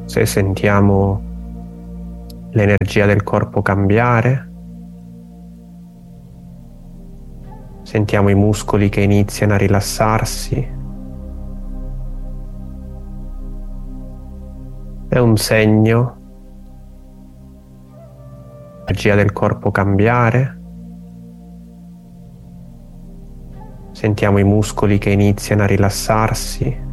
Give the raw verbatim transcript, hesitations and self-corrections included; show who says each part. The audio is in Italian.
Speaker 1: Se sentiamo l'energia del corpo cambiare, sentiamo i muscoli che iniziano a rilassarsi, è un segno. L'energia del corpo cambiare, sentiamo i muscoli che iniziano a rilassarsi,